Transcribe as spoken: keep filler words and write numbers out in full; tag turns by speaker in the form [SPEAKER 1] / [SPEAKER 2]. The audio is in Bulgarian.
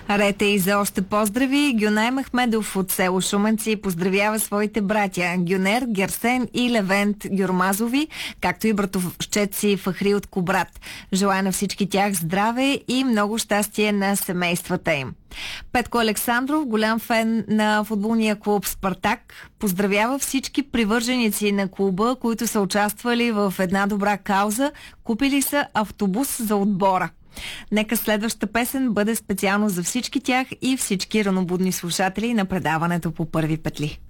[SPEAKER 1] Рете и за още поздрави. Гюнай Мехмедов от село Шуменци поздравява своите братя Гюнер, Герсен и Левент Гюрмазови, както и братовчет си Фахри от Кубрат. Желая на всички тях здраве и много щастие на семействата им. Петко Александров, голям фен на футболния клуб Спартак, поздравява всички привърженици на клуба, които са участвали в една добра кауза, купили са автобус за отбора. Нека следващата песен бъде специално за всички тях и всички ранобудни слушатели на предаването по Първи петли.